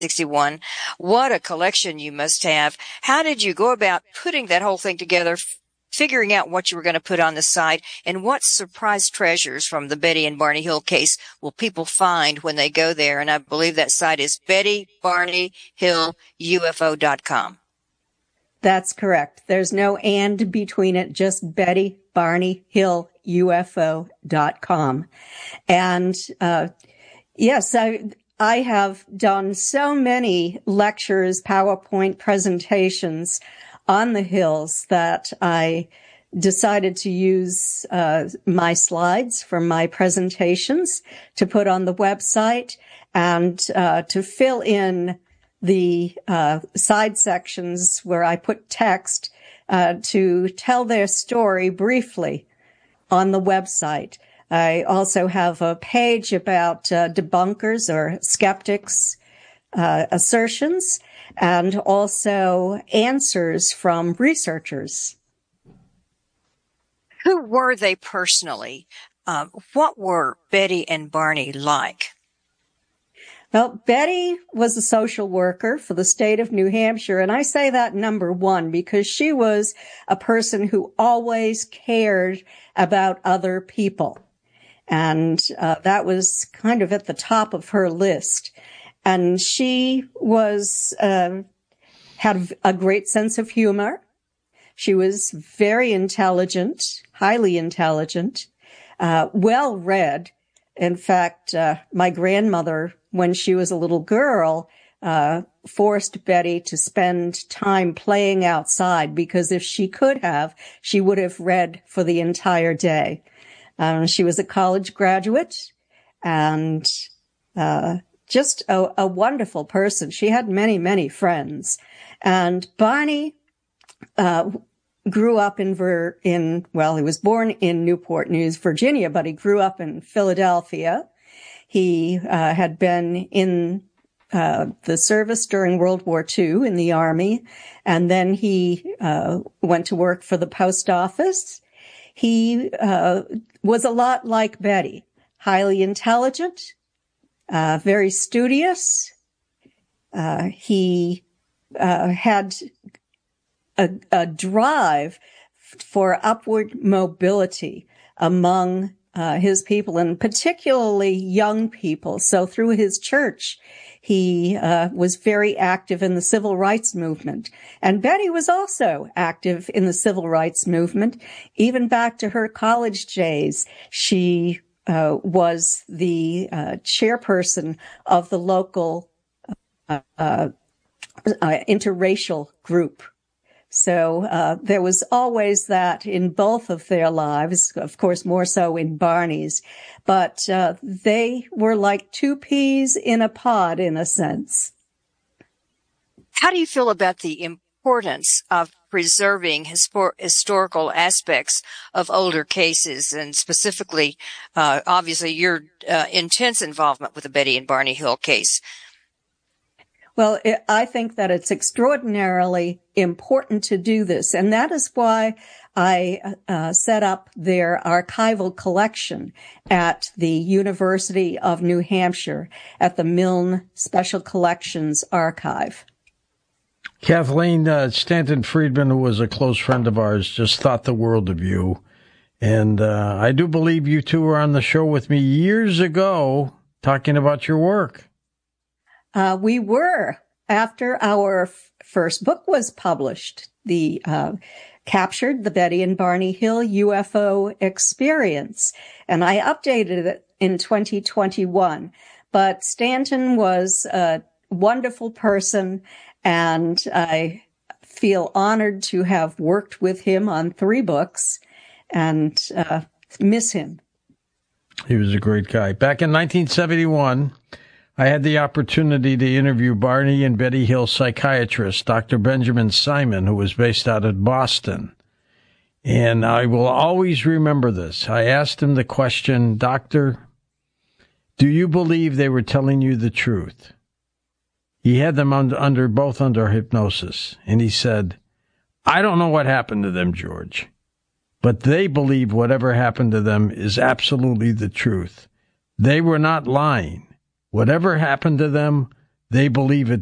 61. What a collection you must have. How did you go about putting that whole thing together, figuring out what you were going to put on the site, and what surprise treasures from the Betty and Barney Hill case will people find when they go there? And I believe that site is BettyBarneyHillUFO.com. That's correct. There's no and between it, just BettyBarneyHillUFO.com. And, yes, I have done so many lectures, PowerPoint presentations on the hills that I decided to use my slides from my presentations to put on the website and to fill in the side sections where I put text to tell their story briefly on the website. I also have a page about debunkers or skeptics' assertions, and also answers from researchers. Who were they personally? What were Betty and Barney like? Well, Betty was a social worker for the state of New Hampshire, and I say that number one because she was a person who always cared about other people. And that was kind of at the top of her list. And she was had a great sense of humor. She was very intelligent, highly intelligent, well-read. In fact, my grandmother, when she was a little girl, forced Betty to spend time playing outside because if she could have, she would have read for the entire day. She was a college graduate and just a wonderful person. She had many, many friends. And Barney grew up he was born in Newport News, Virginia, but he grew up in Philadelphia. He had been in the service during World War II in the Army, and then he went to work for the post office. He was a lot like Betty, highly intelligent, very studious. He had a drive for upward mobility among his people, and particularly young people. So through his church, he was very active in the civil rights movement. And Betty was also active in the civil rights movement. Even back to her college days, she was the chairperson of the local interracial group. So there was always that in both of their lives, of course, more so in Barney's. But they were like two peas in a pod, in a sense. How do you feel about the importance of preserving historical aspects of older cases, and specifically, obviously, your intense involvement with the Betty and Barney Hill case? Well, I think that it's extraordinarily important to do this, and that is why I set up their archival collection at the University of New Hampshire at the Milne Special Collections Archive. Kathleen, Stanton Friedman, who was a close friend of ours, just thought the world of you. And I do believe you two were on the show with me years ago talking about your work. We were, after our first book was published, the captured the Betty and Barney Hill UFO experience. And I updated it in 2021. But Stanton was a wonderful person, and I feel honored to have worked with him on 3 books and miss him. He was a great guy. Back in 1971, I had the opportunity to interview Barney and Betty Hill psychiatrist, Dr. Benjamin Simon, who was based out of Boston. And I will always remember this. I asked him the question, Doctor, do you believe they were telling you the truth? He had them both under hypnosis. And he said, I don't know what happened to them, George, but they believe whatever happened to them is absolutely the truth. They were not lying. Whatever happened to them, They believe it